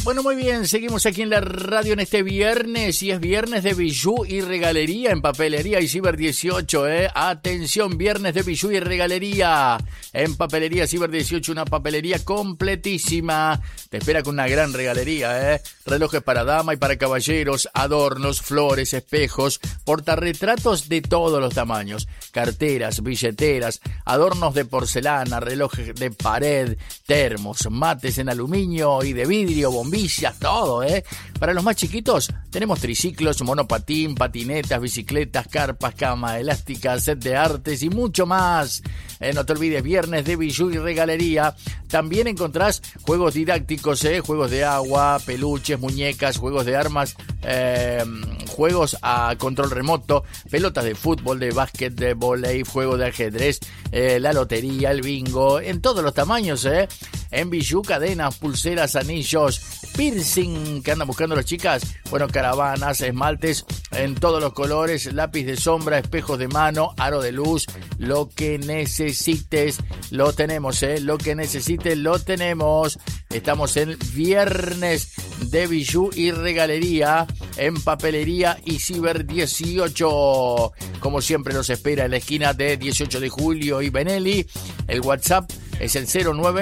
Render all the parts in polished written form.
Bueno, muy bien, seguimos aquí en la radio en este viernes y es viernes de bijú y regalería en Papelería y Ciber 18, Atención, viernes de bijú y regalería en Papelería Ciber 18, una papelería completísima. Te espera con una gran regalería, Relojes para dama y para caballeros, adornos, flores, espejos, portarretratos de todos los tamaños, carteras, billeteras, adornos de porcelana, relojes de pared, termos, mates en aluminio y de vidrio, bombillas, todo, Para los más chiquitos tenemos triciclos, monopatín, patinetas, bicicletas, carpas, cama elástica, set de artes y mucho más. No te olvides, viernes de bijú y regalería. También encontrás juegos didácticos, juegos de agua, peluches, muñecas, juegos de armas, juegos a control remoto, pelotas de fútbol, de básquet, de vóley, juego de ajedrez, la lotería, el bingo, en todos los tamaños, En bijú, cadenas, pulseras, anillos, piercing que andan buscando las chicas. Bueno, caravanas, esmaltes en todos los colores, lápiz de sombra, espejos de mano, aro de luz, lo que necesites lo tenemos, Lo que necesites lo tenemos. Estamos en viernes de bijú y regalería en Papelería y Ciber 18. Como siempre los espera en la esquina de 18 de julio y Benelli. El WhatsApp es el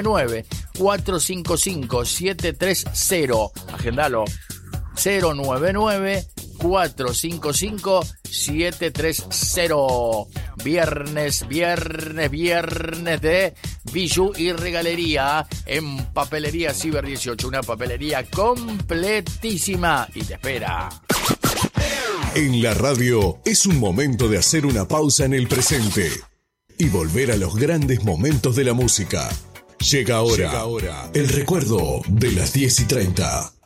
099-455-730. Agendalo. 099-455-730. Viernes de bijú y regalería en Papelería Ciber 18. Una papelería completísima y te espera. En la radio es un momento de hacer una pausa en el presente y volver a los grandes momentos de la música. Llega ahora el recuerdo de las 10:30.